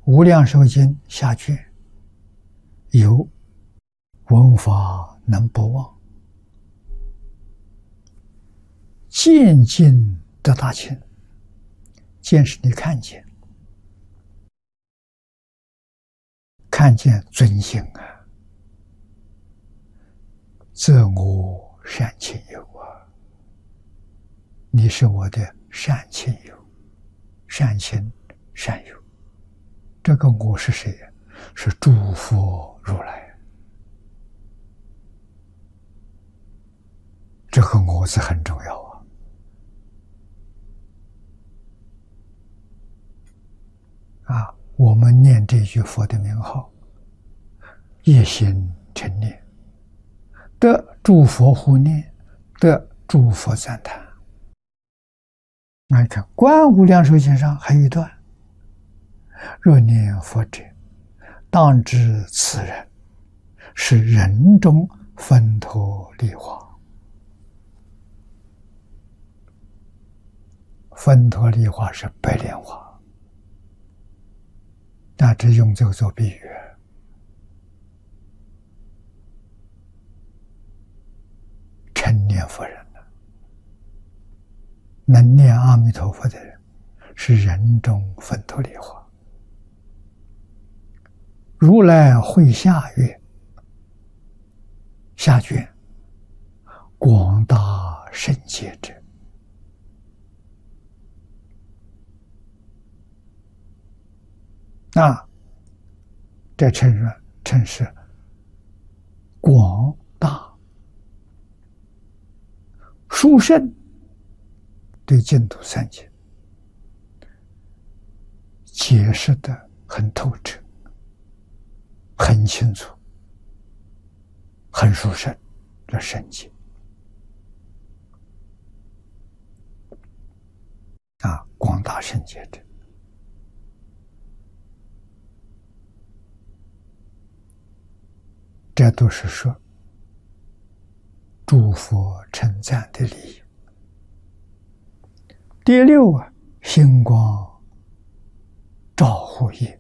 无量寿经下卷有闻法能不忘，见经得大清。见是你看见，看见尊心啊，则我善亲友啊，你是我的善亲友、善亲、善友。这个我是谁呀？是诸佛如来。这个我字很重要啊！我们念这句佛的名号，一心称念，得诸佛护念，得诸佛赞叹。那你看《观无量寿经》上还有一段：若念佛者，当知此人是人中分脱利华。分脱利华是白莲花，那只用这个做比喻。成念佛人了，能念阿弥陀佛的人，是人中分脱利华。如来会下曰：下卷广大圣界者，这称是广大殊胜，对净土三界解释得很透彻，很清楚，很殊胜，这圣界广大圣界者，这都是说诸佛称赞的理由。第六星光照护业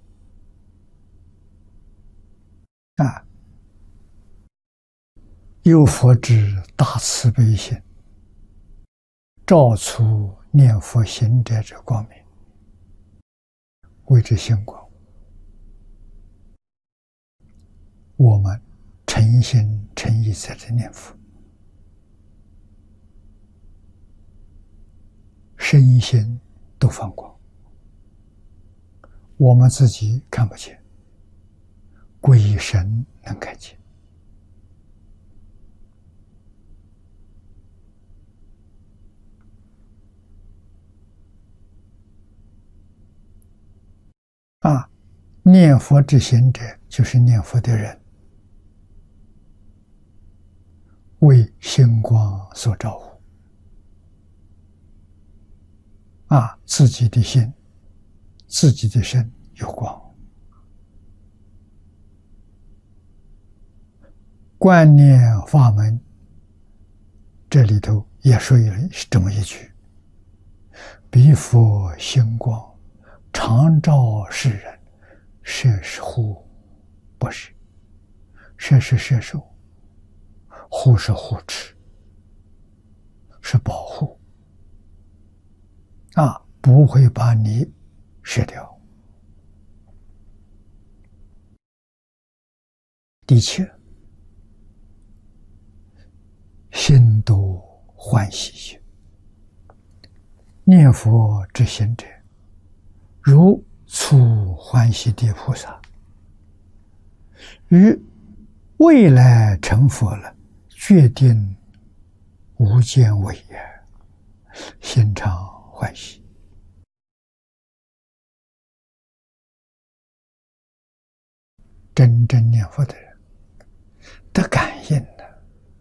有佛之大慈悲心，照出念佛行者之光明，谓之星光。我们诚心诚意在这念佛，身心都放光，我们自己看不见，鬼神能看见。念佛之行者，就是念佛的人，为星光所照护。自己的心、自己的身有光，观念法门这里头也说有这么一句：彼佛星光，常照世人，摄是护不是？摄是摄受，护是护持，是保护不会把你摄掉。第七，心多欢喜心。念佛之行者，如初欢喜地菩萨，于未来成佛了，决定无间违也，心常欢喜。真正念佛的人得感应的，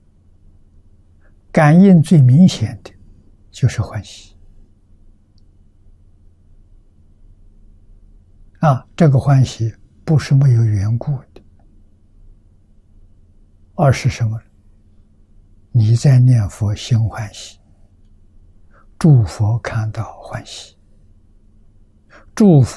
感应最明显的就是欢喜这个欢喜不是没有缘故的，而是什么？你在念佛心欢喜，诸佛看到欢喜，诸佛